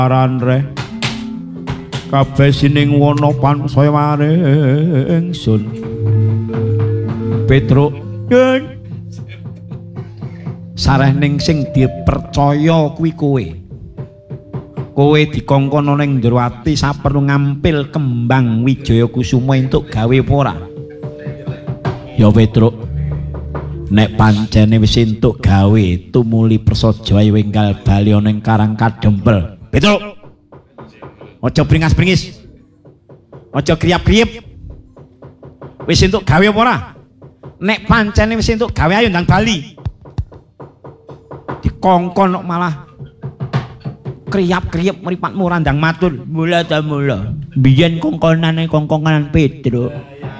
aran re kabeh sining wana pansaya maring ingsun Petruk yen sarehning sing dipercaya kuwi kowe dikongkon ana ning njero ati saperlu ngampil kembang Wijaya Kusuma entuk gawe apa ora ya Petruk nek pancene wis entuk gawe tumuli prasaja ae wenggal bali ana ing Karang Kadempel Petruk aja bringas-bringis aja kriap-kriip wis entuk gawe apa ora nek pancene wis entuk gawe ayo ndang bali dikongkon kok malah kriap-kriap mripatmu randang matur mula ta mula biyen kongkonan Petruk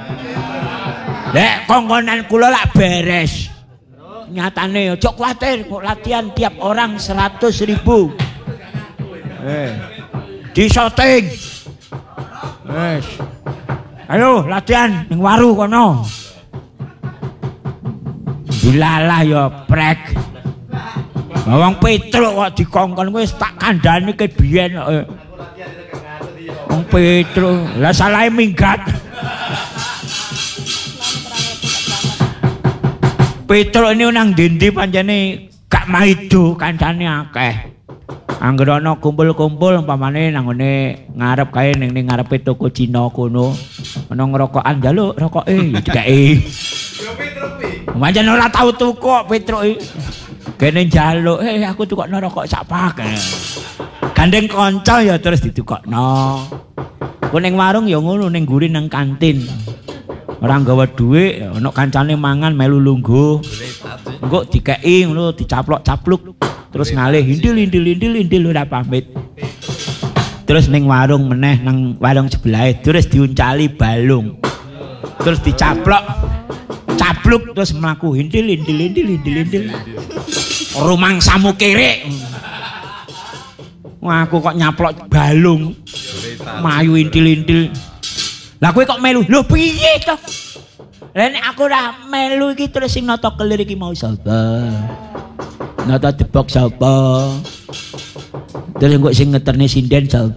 nek kongkonan kula lak beres nyatane aja kuwatir kok latihan tiap orang 100.000 di syuting wes ayo latihan ning waru kono dilalah ya prek wong Petruk kok dikongkon wis tak kandhani ke biyen kok wong Petruk lah salahe minggat Petruk ini nang ndi pancene gak maido kancane akeh angger ana kumpul-kumpul umpamane nang ngene ngarep kae ning ngarepe toko Cina kono ana ngerokokan njaluk rokoke dikeki yo Petruk iki pancen ora tau tuku kok Petruk iki kene njaluk aku tukokno rokok sak pak gandeng kanca ya terus ditukokno ku ning warung ya ngono ning guri nang kantin ora nggawa dhuwit ana kancane mangan melu lungguh engko dikeki ngono dicaplok-capluk terus ngalih indil ora pamit terus ning warung meneh nang warung sebelah terus diuncali balung terus dicaplok capluk terus mlaku indil rumangsamu kere wah aku kok nyaplok balung mayu intil lah kowe kok melu lho piye to lah nek aku ora melu iki terus sing nata kelir iki mau sapa nata debok sapa terus kok sing ngeterne sinden sapa